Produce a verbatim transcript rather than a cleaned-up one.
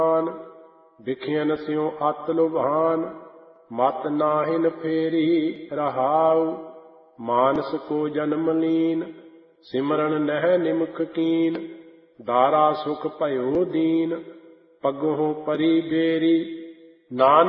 ਵਿਖਿਆਨ ਸਿਉ ਅਤ ਲੁਭਾਨ, ਮਤ ਨਾਹਿਨ ਫੇਰੀ ਰਹਾਉ। ਮਾਨਸ ਕੋ ਜਨਮ ਲੀਨ, ਸਿਮਰਨ ਨਹਿ ਨਿਮਖ ਕੀਨ। ਦਾਰਾ ਸੁਖ ਭਇਓ ਦੀਨ, ਪਗਹੁ ਪਰੀ ਬੇਰੀ। ਨਾਨਕ